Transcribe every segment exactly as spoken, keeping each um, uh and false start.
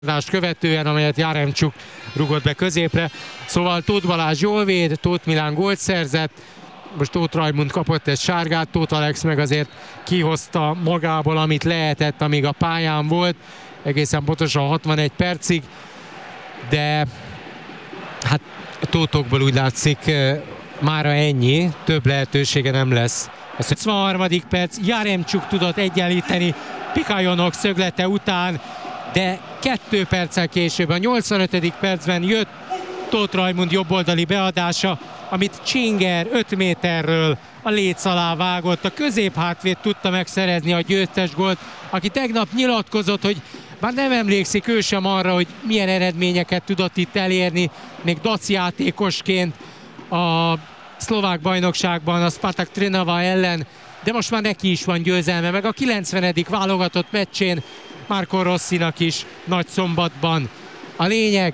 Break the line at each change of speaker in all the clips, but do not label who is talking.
követően, amelyet Jaremcsuk rugott be középre. Szóval Tóth Balázs jól véd, Tóth Milán gólt szerzett, most Tóth Rajmund kapott egy sárgát, Tóth Alex meg azért kihozta magából, amit lehetett, amíg a pályán volt, egészen pontosan hatvanegy percig, de hát Tóthokból úgy látszik mára ennyi, több lehetősége nem lesz. A huszonharmadik perc, Jaremcsuk tudott egyenlíteni Pikajonok szöglete után, de kettő perccel később, a nyolcvanötödik percben jött Tóth Rajmund jobboldali beadása, amit Csinger öt méterről a léc alá vágott. A középhátvéd tudta megszerezni a győztes gólt, aki tegnap nyilatkozott, hogy már nem emlékszik ő sem arra, hogy milyen eredményeket tudott itt elérni, még daci játékosként a szlovák bajnokságban, a Spartak Trnava ellen, de most már neki is van győzelme, meg a kilencvenedik válogatott meccsén Marco Rossinak is Nagyszombatban. A lényeg,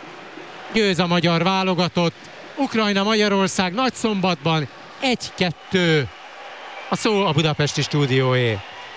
győz a magyar válogatott, Ukrajna-Magyarország Nagyszombatban egy-kettő. A szó a budapesti stúdióé.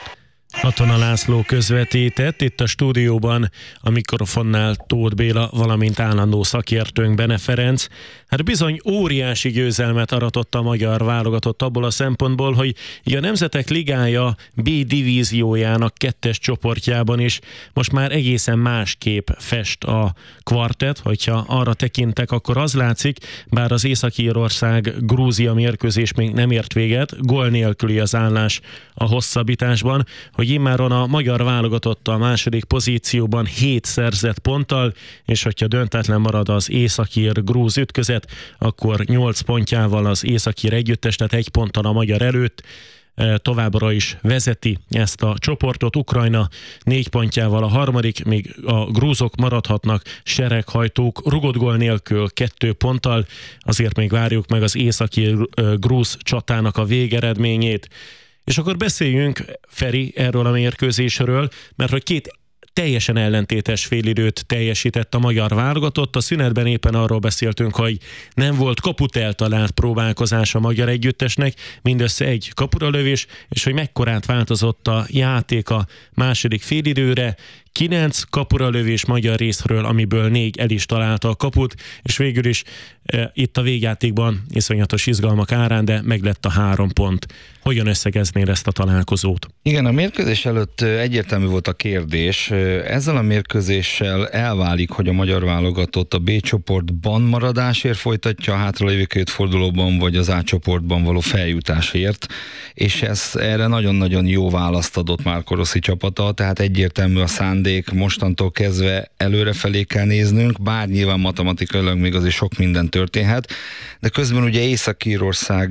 Katona László közvetített, itt a stúdióban a mikrofonnál Tóth Béla, valamint állandó szakértőnk Bene Ferenc. Hát bizony óriási győzelmet aratott a magyar válogatott abból a szempontból, hogy a Nemzetek Ligája B divíziójának kettes csoportjában is most már egészen másképp fest a kvartett, hogyha arra tekintek, akkor az látszik, bár az Észak-Írország-Grúzia mérkőzés még nem ért véget, gól nélküli az állás a hosszabbításban, hogy immáron a magyar válogatott a második pozícióban hét szerzett ponttal, és hogyha döntetlen marad az északír-grúz ütközet, akkor nyolc pontjával az északír együttes, tehát egy ponttal a magyar előtt továbbra is vezeti ezt a csoportot. Ukrajna négy pontjával a harmadik, míg a grúzok maradhatnak sereghajtók rugott gól nélkül kettő ponttal, azért még várjuk meg az északír-grúz csatának a végeredményét. És akkor beszéljünk, Feri, erről a mérkőzésről, mert hogy két teljesen ellentétes félidőt teljesített a magyar válogatott. A szünetben éppen arról beszéltünk, hogy nem volt kaput eltalált próbálkozás a magyar együttesnek, mindössze egy kapuralövés, és hogy mekkorát változott a játék a második félidőre. Kilenc kapuralövés magyar részről, amiből négy el is találta a kaput, és végül is e, itt a végjátékban iszonyatos izgalmak árán, de meglett a három pont. Hogyan összegeznél ezt a találkozót?
Igen, a mérkőzés előtt egyértelmű volt a kérdés. Ezzel a mérkőzéssel elválik, hogy a magyar válogatott a B csoportban maradásért folytatja a hátralévő két fordulóban, vagy az A csoportban való feljutásért, és ez erre nagyon-nagyon jó választ adott Marco Rossi csapata, tehát egyértelmű a szándék, mostantól kezdve előrefelé kell néznünk, bár nyilván matematikailag még azért sok minden történhet, de közben ugye Észak-Írország,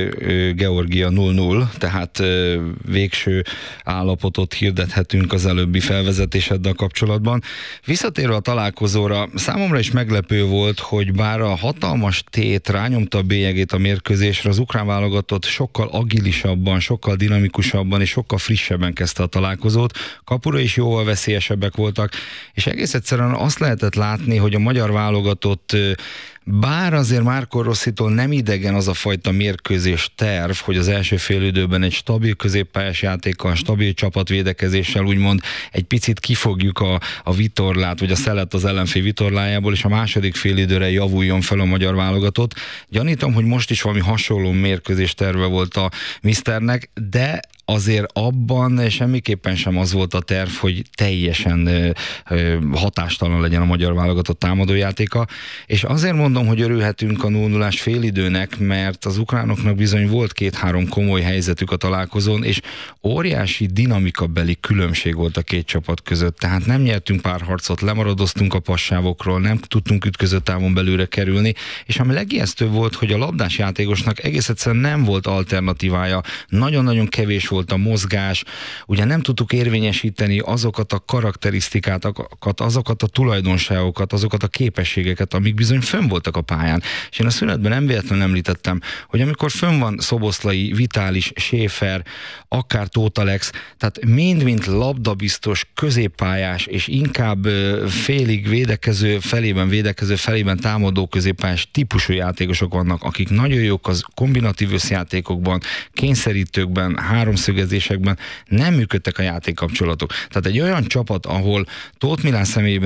Georgia nulla nulla, tehát végső állapotot hirdethetünk az előbbi felvezetéseddel kapcsolatban. Visszatérve a találkozóra, számomra is meglepő volt, hogy bár a hatalmas tét rányomta a bélyegét a mérkőzésre, az ukrán válogatott sokkal agilisabban, sokkal dinamikusabban és sokkal frissebben kezdte a találkozót. Kapura is jóval veszélyesebbek voltak, és egész egyszerűen azt lehetett látni, hogy a magyar válogatott, bár azért Marco Rossitól nem idegen az a fajta mérkőzés terv, hogy az első félidőben egy stabil középpályás játékkal, stabil csapatvédekezéssel úgymond egy picit kifogjuk a, a vitorlát, vagy a szelet az ellenfél vitorlájából, és a második félidőre javuljon fel a magyar válogatott. Gyanítom, hogy most is valami hasonló mérkőzés terve volt a miszternek, de azért abban semmiképpen sem az volt a terv, hogy teljesen ö, ö, hatástalan legyen a magyar válogatott támadójátéka, és azért mondom, hogy örülhetünk a nulla nullás félidőnek, mert az ukránoknak bizony volt két-három komoly helyzetük a találkozón, és óriási dinamikabeli különbség volt a két csapat között, tehát nem nyertünk párharcot, lemaradoztunk a passávokról, nem tudtunk ütköző távon belőle kerülni, és ami legijesztőbb volt, hogy a labdás játékosnak egész egyszerűen nem volt alternatívája, nagyon-nagyon kevés volt a mozgás, ugye nem tudtuk érvényesíteni azokat a karakterisztikákat, azokat a tulajdonságokat, azokat a képességeket, amik bizony fönn voltak a pályán. És én a szünetben nem véletlenül említettem, hogy amikor fönn van Szoboszlai, Vitális, Schäfer, akár Tóth Alex, tehát mind-mind labdabiztos, középpályás, és inkább félig védekező, felében védekező, felében támadó középpályás típusú játékosok vannak, akik nagyon jók az kombinatív összjátékokban, kényszerítőkben, háromszögezésekben, nem működtek a játékkapcsolatok. Tehát egy olyan csapat, ahol Tóth Milán személyében